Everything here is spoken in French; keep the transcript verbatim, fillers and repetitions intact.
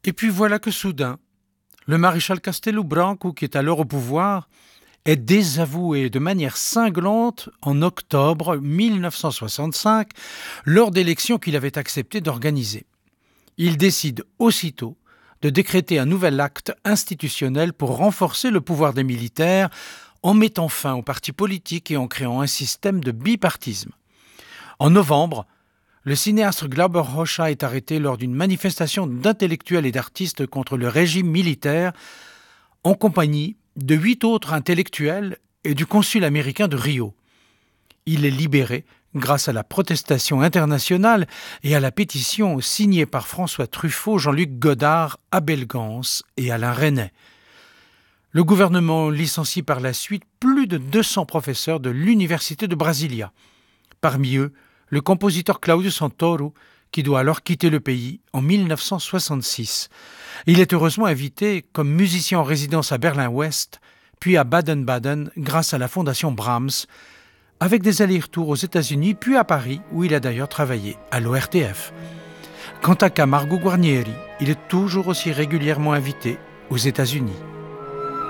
Et puis voilà que soudain, le maréchal Castelo Branco, qui est alors au pouvoir, est désavoué de manière cinglante en octobre mille neuf cent soixante-cinq, lors d'élections qu'il avait accepté d'organiser. Il décide aussitôt de décréter un nouvel acte institutionnel pour renforcer le pouvoir des militaires en mettant fin aux partis politiques et en créant un système de bipartisme. En novembre, le cinéaste Glauber Rocha est arrêté lors d'une manifestation d'intellectuels et d'artistes contre le régime militaire en compagnie de huit autres intellectuels et du consul américain de Rio. Il est libéré grâce à la protestation internationale et à la pétition signée par François Truffaut, Jean-Luc Godard, Abel Gance et Alain Resnais. Le gouvernement licencie par la suite plus de deux cents professeurs de l'Université de Brasilia. Parmi eux, le compositeur Claudio Santoro, qui doit alors quitter le pays en mille neuf cent soixante-six. Il est heureusement invité comme musicien en résidence à Berlin-Ouest, puis à Baden-Baden grâce à la fondation Brahms, avec des allers-retours aux États-Unis, puis à Paris, où il a d'ailleurs travaillé à l'O R T F. Quant à Camargo Guarnieri, il est toujours aussi régulièrement invité aux États-Unis.